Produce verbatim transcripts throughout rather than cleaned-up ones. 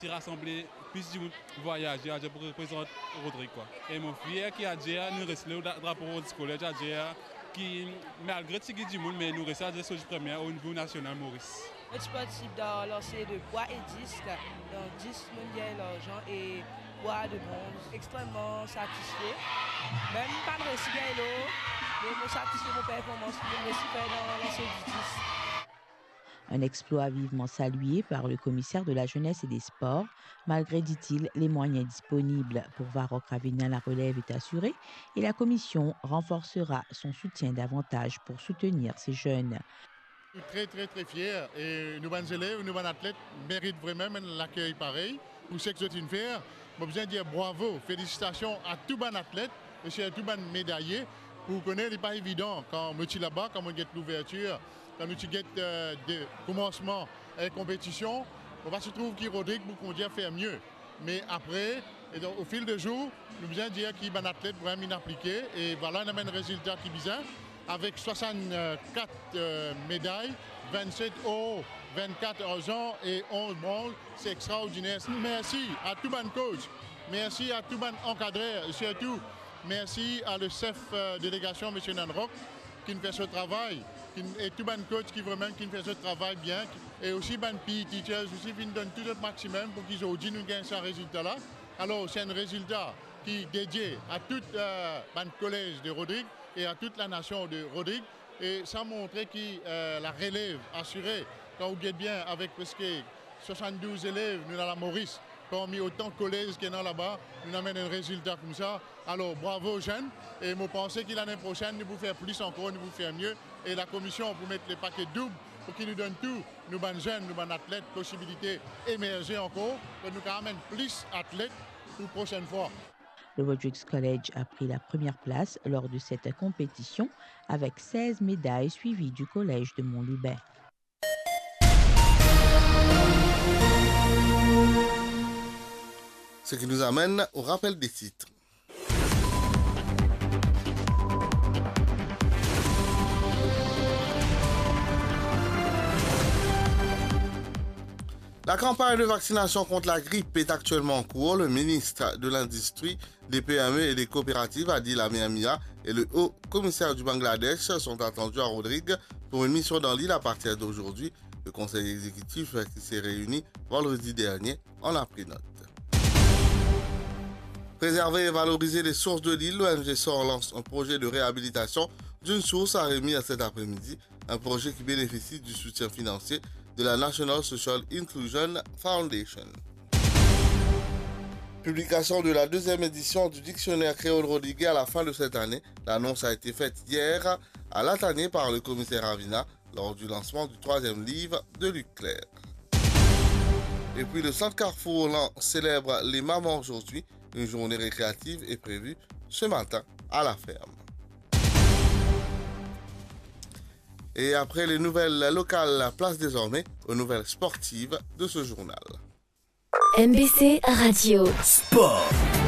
Rassembler plus de voyager pour représenter Rodrigue. Et mon frère qui a déjà nous reste le drapeau scolaire qui malgré ce qui dit monde mais nous reste à des choses premières au niveau national Maurice. Notre sportif dans lancer de bois et disque dans dix mondial l'argent et bois de bronze extrêmement satisfait. Même pas de récit mais je suis satisfait de mon performance je me suis fait dans lancer du disque. Un exploit vivement salué par le commissaire de la jeunesse et des sports. Malgré, dit-il, les moyens disponibles pour Varrock Ravignan, la relève est assurée et la commission renforcera son soutien davantage pour soutenir ces jeunes. Je suis très très très fier et nos bons élèves, nos bons athlètes méritent vraiment l'accueil pareil. Pour ce que c'est une fière, je besoin de dire bravo, félicitations à tous les athlètes et à tous les médaillés. Vous connaissez, ce n'est pas évident quand on est là-bas, quand on get l'ouverture. Quand nous avons euh, des commencements et compétition, on va se trouver que Rodrigue pour dire faire mieux. Mais après, et donc, au fil des jours, nous allons dire qu'il y a un athlète vraiment appliqué. Et voilà, on a un résultat qui est bien. Avec soixante-quatre euh, médailles, vingt-sept or, vingt-quatre argent et onze bronze, c'est extraordinaire. Merci à tout le coach, merci à tout le encadreur, et surtout merci à le chef euh, délégation, M. Nanrock, qui nous fait ce travail. Et tout le coach qui vraiment qui fait ce travail bien et aussi les P E teachers aussi qui nous donnent tout le maximum pour qu'ils aient dit nous gagnent ce résultat là. Alors c'est un résultat qui est dédié à tout euh, le collège de Rodrigue et à toute la nation de Rodrigue et ça montre que euh, la relève assurée quand vous êtes bien avec presque soixante-douze élèves nous dans la Maurice. Parmi autant de collèges qui sont là-bas, nous amène un résultat comme ça. Alors bravo aux jeunes et je pense que l'année prochaine, nous pouvons faire plus encore, nous pouvons faire mieux. Et la commission pour mettre les paquets doubles pour qu'ils nous donnent tout, nous bonnes jeunes, nous bonnes athlètes, possibilité d'émerger encore, pour nous amène plus athlètes pour la prochaine fois. Le Rodrigues College a pris la première place lors de cette compétition avec seize médailles suivies du collège de Montlubain. Ce qui nous amène au rappel des titres. La campagne de vaccination contre la grippe est actuellement en cours. Le ministre de l'Industrie, des P M E et des coopératives, Adil Amiamia, et le haut commissaire du Bangladesh sont attendus à Rodrigue pour une mission dans l'île à partir d'aujourd'hui. Le conseil exécutif qui s'est réuni vendredi dernier en a pris note. Préserver et valoriser les sources de l'île, l'O N G S O R lance un projet de réhabilitation d'une source à remis à cet après-midi, un projet qui bénéficie du soutien financier de la National Social Inclusion Foundation. Publication de la deuxième édition du dictionnaire créole rodriguais à la fin de cette année. L'annonce a été faite hier à Latanier par le commissaire Ravina lors du lancement du troisième livre de Luc Clair. Et puis le Centre Carrefour célèbre les mamans aujourd'hui. Une journée récréative est prévue ce matin à la ferme. Et après les nouvelles locales, place désormais aux nouvelles sportives de ce journal. M B C Radio Sport.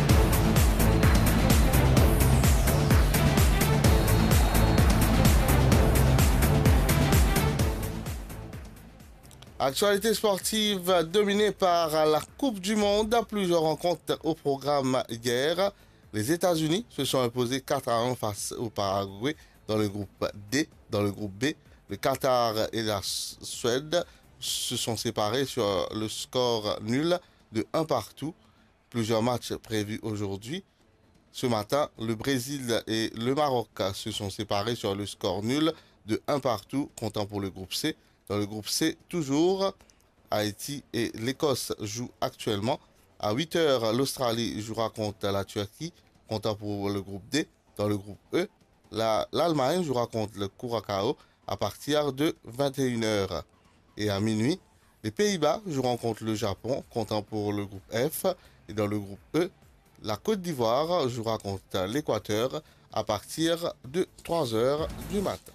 Actualité sportive dominée par la Coupe du Monde. Plusieurs rencontres au programme hier. Les États-Unis se sont imposés quatre à un face au Paraguay dans le groupe D. Dans le groupe B, le Qatar et la Suède se sont séparés sur le score nul de un partout. Plusieurs matchs prévus aujourd'hui. Ce matin, le Brésil et le Maroc se sont séparés sur le score nul de un partout, comptant pour le groupe C. Dans le groupe C, toujours, Haïti et l'Écosse jouent actuellement. À huit heures, l'Australie jouera contre la Turquie, comptant pour le groupe D. Dans le groupe E, la, l'Allemagne jouera contre le Curaçao à partir de vingt et une heures. Et à minuit, les Pays-Bas joueront contre le Japon, comptant pour le groupe F. Et dans le groupe E, la Côte d'Ivoire jouera contre l'Équateur à partir de trois heures du matin.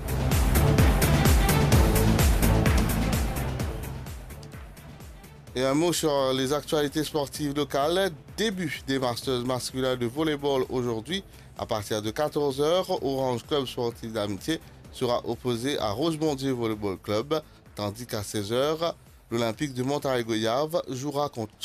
Et un mot sur les actualités sportives locales. Début des Masters masculins de volleyball aujourd'hui. À partir de quatorze heures, Orange Club Sportif d'Amitié sera opposé à Rosemondier Volleyball Club. Tandis qu'à seize heures, l'Olympique de Montaré-Goyave jouera contre